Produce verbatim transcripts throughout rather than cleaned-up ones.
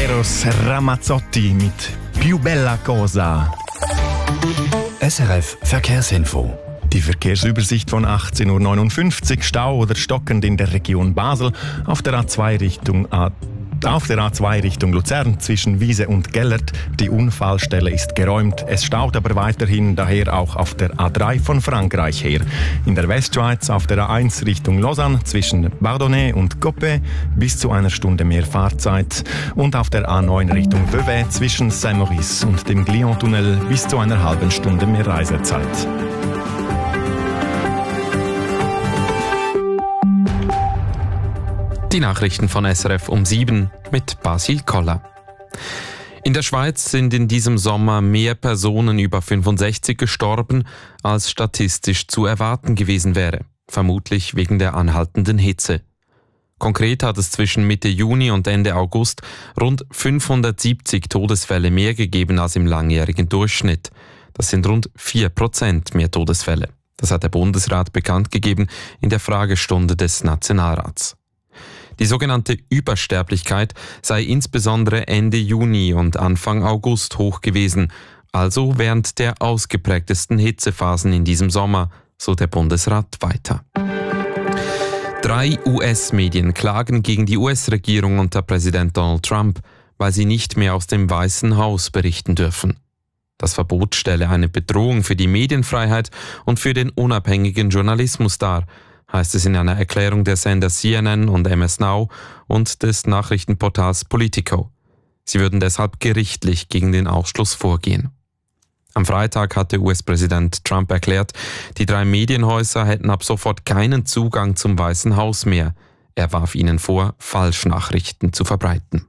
Eros Ramazzotti mit «Più bella cosa». S R F Verkehrsinfo. Die Verkehrsübersicht von achtzehn Uhr neunundfünfzig, Stau oder stockend in der Region Basel auf der A zwei Richtung A Auf der A zwei Richtung Luzern zwischen Wiese und Gellert. Die Unfallstelle ist geräumt. Es staut aber weiterhin, daher auch auf der A drei von Frankreich her. In der Westschweiz auf der A eins Richtung Lausanne zwischen Bardonnay und Coppet bis zu einer Stunde mehr Fahrzeit. Und auf der A neun Richtung Vevey zwischen Saint-Maurice und dem Glion-Tunnel bis zu einer halben Stunde mehr Reisezeit. Die Nachrichten von S R F um sieben mit Basil Koller. In der Schweiz sind in diesem Sommer mehr Personen über fünfundsechzig gestorben, als statistisch zu erwarten gewesen wäre, vermutlich wegen der anhaltenden Hitze. Konkret hat es zwischen Mitte Juni und Ende August rund fünfhundertsiebzig Todesfälle mehr gegeben als im langjährigen Durchschnitt. Das sind rund vier Prozent mehr Todesfälle. Das hat der Bundesrat bekannt gegeben in der Fragestunde des Nationalrats. Die sogenannte Übersterblichkeit sei insbesondere Ende Juni und Anfang August hoch gewesen, also während der ausgeprägtesten Hitzephasen in diesem Sommer, so der Bundesrat weiter. Drei U S-Medien klagen gegen die U S-Regierung unter Präsident Donald Trump, weil sie nicht mehr aus dem Weißen Haus berichten dürfen. Das Verbot stelle eine Bedrohung für die Medienfreiheit und für den unabhängigen Journalismus dar, heißt es in einer Erklärung der Sender C N N und M S Now und des Nachrichtenportals Politico. Sie würden deshalb gerichtlich gegen den Ausschluss vorgehen. Am Freitag hatte U S-Präsident Trump erklärt, die drei Medienhäuser hätten ab sofort keinen Zugang zum Weißen Haus mehr. Er warf ihnen vor, Falschnachrichten zu verbreiten.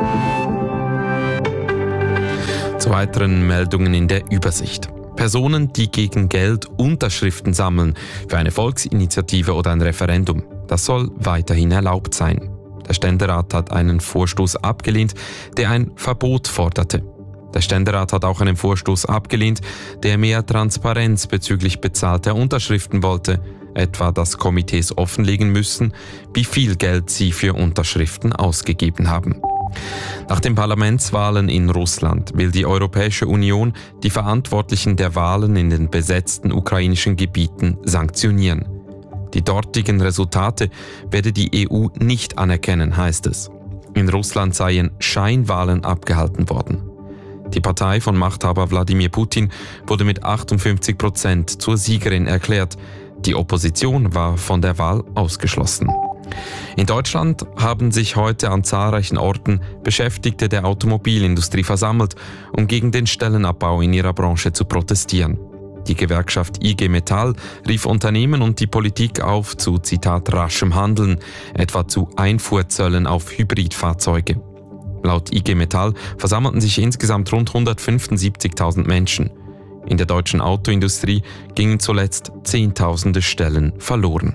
Zu weiteren Meldungen in der Übersicht. Personen, die gegen Geld Unterschriften sammeln für eine Volksinitiative oder ein Referendum. Das soll weiterhin erlaubt sein. Der Ständerat hat einen Vorstoß abgelehnt, der ein Verbot forderte. Der Ständerat hat auch einen Vorstoß abgelehnt, der mehr Transparenz bezüglich bezahlter Unterschriften wollte, etwa dass Komitees offenlegen müssen, wie viel Geld sie für Unterschriften ausgegeben haben. Nach den Parlamentswahlen in Russland will die Europäische Union die Verantwortlichen der Wahlen in den besetzten ukrainischen Gebieten sanktionieren. Die dortigen Resultate werde die E U nicht anerkennen, heißt es. In Russland seien Scheinwahlen abgehalten worden. Die Partei von Machthaber Wladimir Putin wurde mit achtundfünfzig Prozent zur Siegerin erklärt. Die Opposition war von der Wahl ausgeschlossen. In Deutschland haben sich heute an zahlreichen Orten Beschäftigte der Automobilindustrie versammelt, um gegen den Stellenabbau in ihrer Branche zu protestieren. Die Gewerkschaft I G Metall rief Unternehmen und die Politik auf zu, Zitat, raschem Handeln, etwa zu Einfuhrzöllen auf Hybridfahrzeuge. Laut I G Metall versammelten sich insgesamt rund hundertfünfundsiebzigtausend Menschen. In der deutschen Autoindustrie gingen zuletzt Zehntausende Stellen verloren.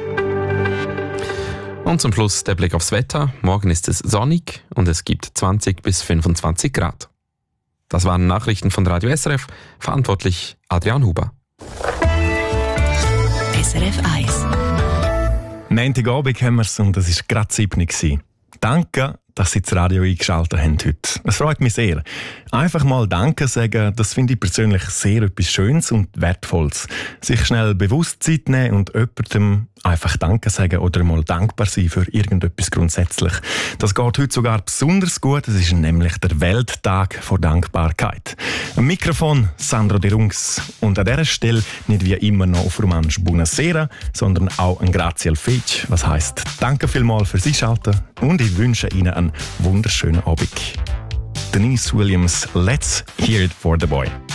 Und zum Schluss der Blick aufs Wetter. Morgen ist es sonnig und es gibt zwanzig bis fünfundzwanzig Grad. Das waren Nachrichten von Radio S R F, verantwortlich Adrian Huber. S R F eins. Montagabend haben wir es und es war gerade sieben. Danke, dass Sie das Radio eingeschaltet haben heute. Es freut mich sehr. Einfach mal Danke sagen, das finde ich persönlich sehr etwas Schönes und Wertvolles. Sich schnell bewusst Zeit nehmen und jemandem einfach Danke sagen oder mal dankbar sein für irgendetwas grundsätzlich. Das geht heute sogar besonders gut. Es ist nämlich der Welttag vor Dankbarkeit. Am Mikrofon Sandro De Rungs. Und an dieser Stelle nicht wie immer noch auf Romansch Buonasera, sondern auch ein Grazie al Fetch. Was heisst, danke vielmals fürs Einschalten und ich wünsche Ihnen einen wunderschönen Abend. Denise Williams, Let's Hear It for the Boy.